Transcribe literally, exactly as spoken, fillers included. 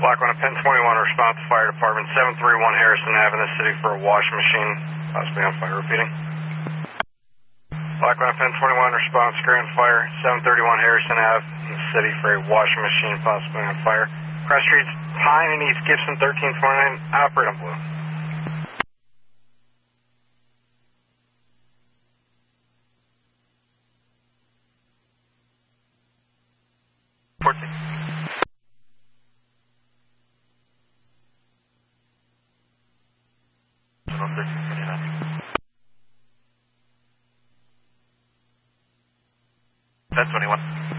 Black one, Penn twenty-one, response to Fire Department, seven three one Harrison Ave in the city for a washing machine, possibly on fire. Repeating. Black one, Penn twenty-one, response, Grand Fire, seven thirty-one Harrison Ave in the city for a washing machine, possibly on fire. Cross streets, Pine and East Gibson, thirteen twenty-nine, operate on blue. fourteen. thirteen twenty-nine. ten twenty-one.